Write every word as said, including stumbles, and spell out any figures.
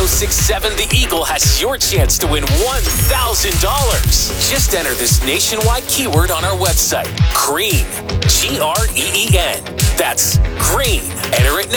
six seven The Eagle has your chance to win one thousand dollars. Just enter this nationwide keyword on our website, GREEN, G R E E N. That's GREEN. Enter it now.